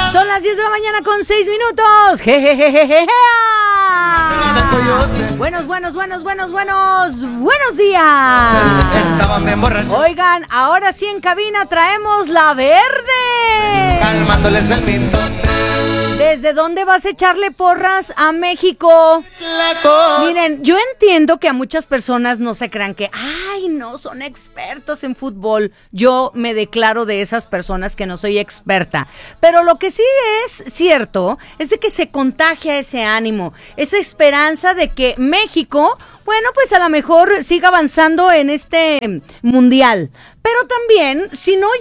Son las 10 de la mañana con 6 minutos. Jejejejeje. Buenos días. Oigan, ahora sí en cabina traemos la verde. Calmándoles el mitote. ¿Desde dónde vas a echarle porras a México? Miren, yo entiendo que a muchas personas no se crean que, ay, no, son expertos en fútbol. Yo me declaro de esas personas que no soy experta. Pero lo que sí es cierto es de que se contagia ese ánimo, esa esperanza de que México, bueno, pues a lo mejor siga avanzando en este mundial. Pero también, si no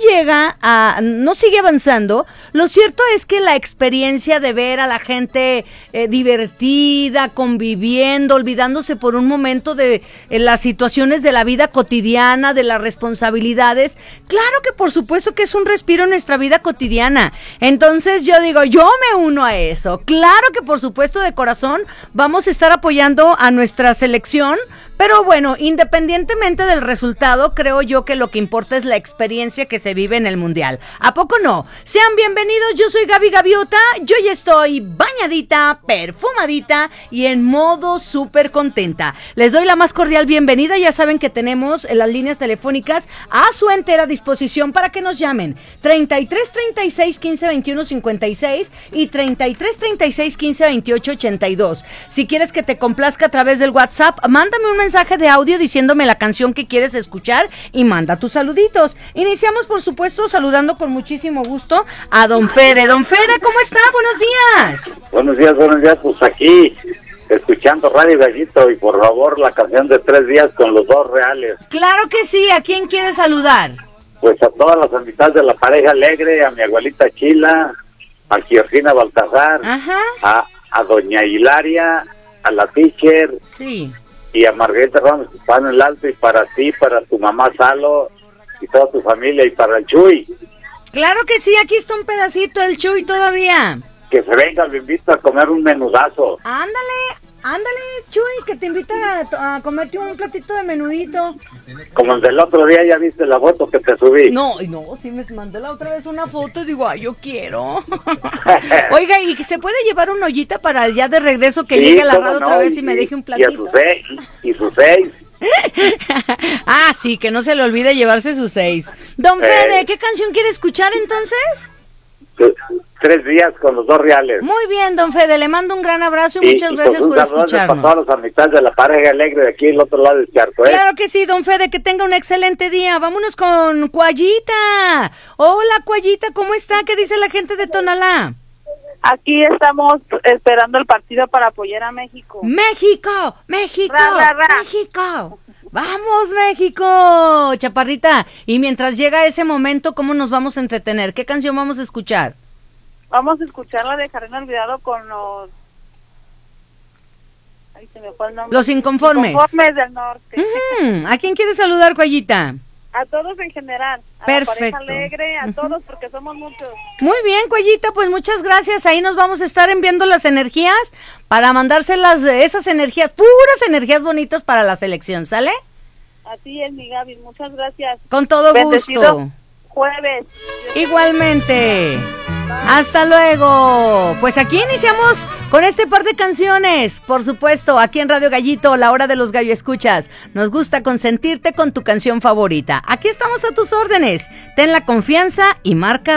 sigue avanzando, lo cierto es que la experiencia de ver a la gente divertida, conviviendo, olvidándose por un momento de las situaciones de la vida cotidiana, de las responsabilidades, claro que por supuesto que es un respiro en nuestra vida cotidiana. Entonces yo digo, yo me uno a eso. Claro que por supuesto de corazón vamos a estar apoyando a nuestra selección. Pero bueno, independientemente del resultado, creo yo que lo que importa es la experiencia que se vive en el Mundial. ¿A poco no? Sean bienvenidos, yo soy Gaby Gaviota, yo ya estoy bañadita, perfumadita y en modo súper contenta. Les doy la más cordial bienvenida, ya saben que tenemos las líneas telefónicas a su entera disposición para que nos llamen. 33 36 15 21 56 y 33 36 15 28 82. Si quieres que te complazca a través del WhatsApp, mándame un mensaje de audio diciéndome la canción que quieres escuchar y manda tus saluditos. Iniciamos, por supuesto, saludando con muchísimo gusto a don Fede. Don Fede, ¿cómo está? Buenos días. Buenos días, pues aquí, escuchando Radio Gallito y por favor la canción de 3 días con los dos reales. Claro que sí, ¿a quién quieres saludar? Pues a todas las amistades de la pareja alegre, a mi abuelita Chila, a Georgina Baltazar, a doña Hilaria, a la teacher, sí, y a Margarita Ramos, que están en el alto, y para ti, para tu mamá Salo, y toda tu familia, y para el Chuy. Claro que sí, aquí está un pedacito del Chuy todavía. Que se venga, lo invito a comer un menudazo. Ándale, Chuy, que te invita a comerte un platito de menudito. Como el del otro día, ¿ya viste la foto que te subí? No, sí me mandó la otra vez una foto y digo, ay, yo quiero. Oiga, ¿y se puede llevar una ollita para ya de regreso que llegue a la radio otra vez y me deje un platito? Y sus 6. Ah, sí, que no se le olvide llevarse sus 6. Don Fede, ¿qué canción quiere escuchar entonces? 3 días con los dos reales. Muy bien, don Fede, le mando un gran abrazo y muchas gracias por escucharnos. Para todas las amistades de la pareja alegre de aquí el otro lado del charco, Claro que sí, don Fede, que tenga un excelente día. Vámonos con Cuayita. Hola, Cuayita, ¿cómo está? ¿Qué dice la gente de Tonalá? Aquí estamos esperando el partido para apoyar a México. ¡México! Ra, ra, ra. ¡México! ¡Vamos, México! Chaparrita, y mientras llega ese momento, ¿cómo nos vamos a entretener? ¿Qué canción vamos a escuchar? Vamos a escuchar la de Jardín Olvidado con los... Ahí se me fue el nombre. Los Inconformes. Inconformes del Norte. ¿A quién quieres saludar, Cuayita? A todos en general. A Perfecto. la pareja alegre, a todos, porque somos muchos. Muy bien, Cuayita, pues muchas gracias. Ahí nos vamos a estar enviando las energías para mandárselas, esas energías, puras energías bonitas para la selección, ¿sale? Así es, mi Gaby, muchas gracias. Con todo Bendecido gusto. Jueves. Igualmente. Hasta luego. Pues aquí iniciamos con este par de canciones. Por supuesto, aquí en Radio Gallito, la hora de los gallo escuchas. Nos gusta consentirte con tu canción favorita. Aquí estamos a tus órdenes. Ten la confianza y marca